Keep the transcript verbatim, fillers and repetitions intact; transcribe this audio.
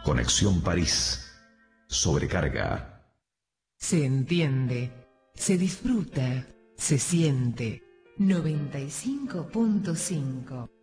Conexión París. Sobrecarga. Se entiende, se disfruta, se siente. noventa y cinco punto cinco